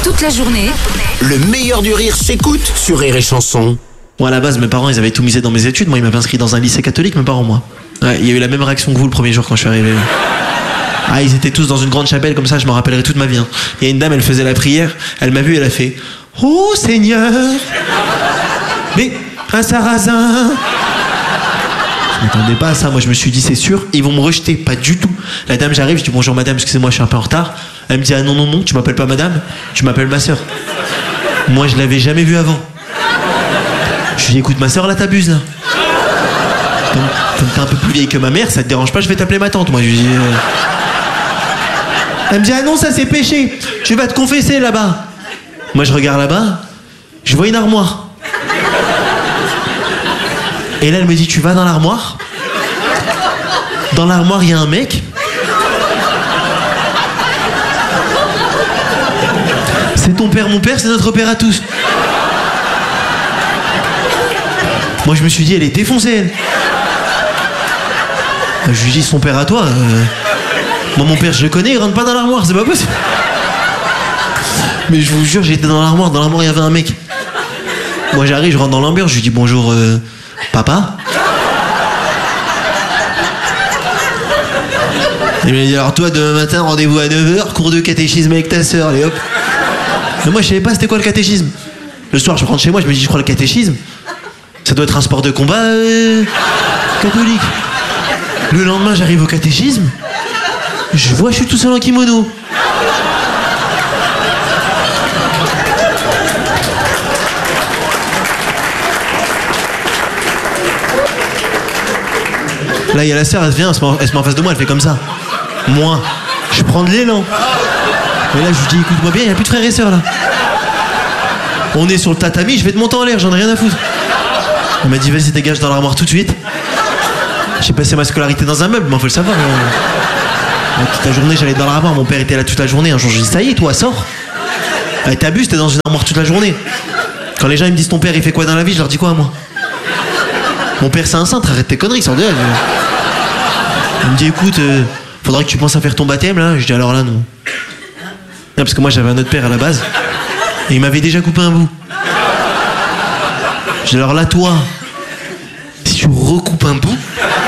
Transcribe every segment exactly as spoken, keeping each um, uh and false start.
toute la journée. Le meilleur du rire s'écoute sur Rire et Chanson. Moi, à la base, mes parents, ils avaient tout misé dans mes études. Moi, ils m'avaient inscrit dans un lycée catholique, mes parents, moi. Ouais, il y a eu la même réaction que vous le premier jour quand je suis arrivé. Ah, ils étaient tous dans une grande chapelle, comme ça, je m'en rappellerai toute ma vie. Hein. Il y a une dame, elle faisait la prière, elle m'a vu, elle a fait « Oh Seigneur !» Mais un sarrasin. Je m'attendais pas à ça, moi je me suis dit c'est sûr, ils vont me rejeter, pas du tout. La dame, j'arrive, je dis bonjour madame, excusez-moi, je suis un peu en retard. Elle me dit ah non, non, non, tu m'appelles pas madame, tu m'appelles ma soeur. Moi je l'avais jamais vue avant. Je lui dis écoute ma soeur là t'abuses là. Comme, comme t'es un peu plus vieille que ma mère, ça te dérange pas, je vais t'appeler ma tante. Moi je lui dis. Euh... Elle me dit ah non ça c'est péché, tu vas te confesser là-bas. Moi je regarde là-bas, je vois une armoire. Et là elle me dit tu vas dans l'armoire. Dans l'armoire il y a un mec. C'est ton père, mon père, c'est notre père à tous. Moi je me suis dit elle est défoncée elle. Je lui dis son père à toi. Euh... Moi mon père je le connais, il rentre pas dans l'armoire, c'est pas possible. Mais je vous jure j'étais dans l'armoire, dans l'armoire il y avait un mec. Moi j'arrive, je rentre dans l'ambiance, je lui dis bonjour euh, papa. Il m'a dit alors toi demain matin rendez-vous à neuf heures, cours de catéchisme avec ta sœur, allez hop. Mais moi je savais pas c'était quoi le catéchisme. Le soir je rentre chez moi, je me dis je crois le catéchisme. Ça doit être un sport de combat euh, catholique. Le lendemain j'arrive au catéchisme. Je vois je suis tout seul en kimono. Là il y a la sœur, elle vient, elle se, met en, elle se met en face de moi, elle fait comme ça. Moi, je prends de l'élan. Et là je lui dis écoute-moi bien, il n'y a plus de frères et sœurs là. On est sur le tatami, je vais te monter en l'air, j'en ai rien à foutre. Elle m'a dit vas-y dégage dans l'armoire tout de suite. J'ai passé ma scolarité dans un meuble, mais faut le savoir. Euh... Toute la journée j'allais dans l'armoire, mon père était là toute la journée. Un jour je dis ça y est toi sors. Eh, t'abuses, t'es dans une armoire toute la journée. Quand les gens ils me disent ton père il fait quoi dans la vie, je leur dis quoi moi? Mon père c'est un cintre, arrête tes conneries, sors de là. Il me dit écoute, euh, faudrait que tu penses à faire ton baptême là. Je dis alors là non. Non parce que moi j'avais un autre père à la base. Et il m'avait déjà coupé un bout. Je dis alors là toi, si tu recoupes un bout,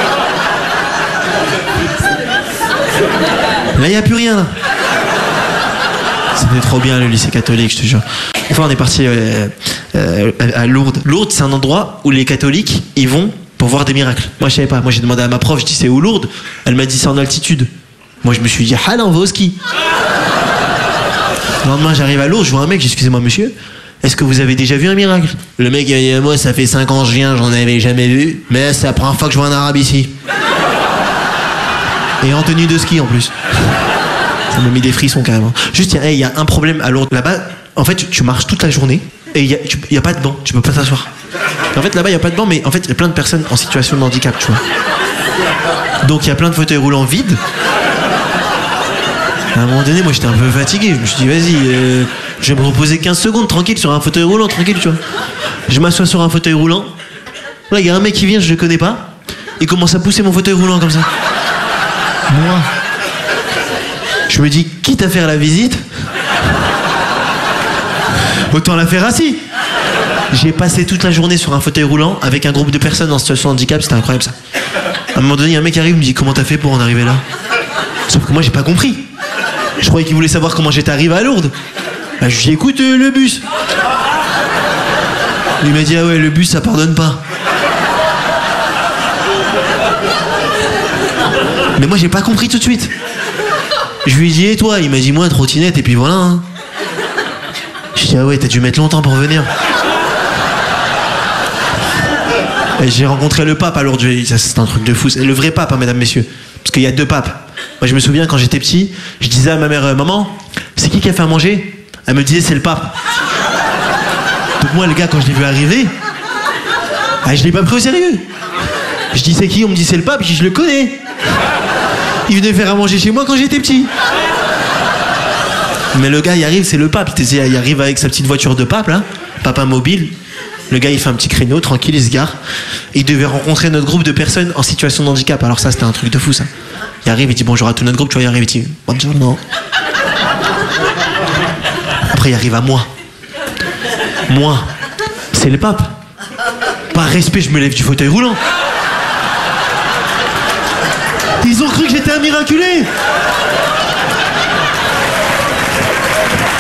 là y a plus rien là. C'était trop bien le lycée catholique, je te jure. Une fois on est parti euh, euh, à Lourdes. Lourdes c'est un endroit où les catholiques ils vont pour voir des miracles. Moi je savais pas, moi j'ai demandé à ma prof, je dis c'est où Lourdes? Elle m'a dit c'est en altitude. Moi je me suis dit ah là on va au ski. Le lendemain j'arrive à Lourdes, je vois un mec, j'ai excusez-moi monsieur, est-ce que vous avez déjà vu un miracle? Le mec il m'a dit moi ça fait cinq ans que je viens, j'en avais jamais vu, mais c'est la première fois que je vois un arabe ici. Et en tenue de ski en plus. Ça m'a mis des frissons carrément. Juste il hey, y a un problème à Lourdes. Là-bas, en fait tu, tu marches toute la journée et il y a, tu, y a pas de banc, tu peux pas t'asseoir. En fait là-bas il y a pas de banc, mais en fait il y a plein de personnes en situation de handicap, tu vois. Donc il y a plein de fauteuils roulants vides. À un moment donné, moi j'étais un peu fatigué. Je me suis dit, vas-y, euh, je vais me reposer quinze secondes tranquille sur un fauteuil roulant, tranquille, tu vois. Je m'assois sur un fauteuil roulant. Là, il y a un mec qui vient, je le connais pas. Il commence à pousser mon fauteuil roulant comme ça. Moi, je me dis, quitte à faire la visite, autant la faire assis. J'ai passé toute la journée sur un fauteuil roulant avec un groupe de personnes en situation de handicap, c'était incroyable ça. À un moment donné, il y a un mec qui arrive, il me dit, comment t'as fait pour en arriver là? Sauf que moi, j'ai pas compris. Je croyais qu'il voulait savoir comment j'étais arrivé à Lourdes. Bah, je lui ai dit écoute euh, le bus. Il m'a dit ah ouais le bus ça pardonne pas. Mais moi j'ai pas compris tout de suite. Je lui ai dit et toi? Il m'a dit moi trottinette et puis voilà. Hein. Je lui ai dit ah ouais t'as dû mettre longtemps pour venir. Et j'ai rencontré le pape à Lourdes. Ça c'est un truc de fou. C'est le vrai pape hein, mesdames messieurs. Parce qu'il y a deux papes. Moi je me souviens quand j'étais petit, je disais à ma mère, euh, maman, c'est qui qui a fait à manger? Elle me disait c'est le pape. Donc moi le gars quand je l'ai vu arriver, ah, je l'ai pas pris au sérieux. Je dis c'est qui? On me dit c'est le pape, je dis je le connais. Il venait faire à manger chez moi quand j'étais petit. Mais le gars il arrive, c'est le pape, il arrive avec sa petite voiture de pape là, papa mobile. Le gars il fait un petit créneau, tranquille, il se gare. Et il devait rencontrer notre groupe de personnes en situation de handicap. Alors ça c'était un truc de fou ça. Il arrive, il dit bonjour à tout notre groupe, tu vois, il arrive, il dit bonjour. après, il arrive à moi. Moi, c'est le pape. Par respect, je me lève du fauteuil roulant. Ils ont cru que j'étais un miraculé.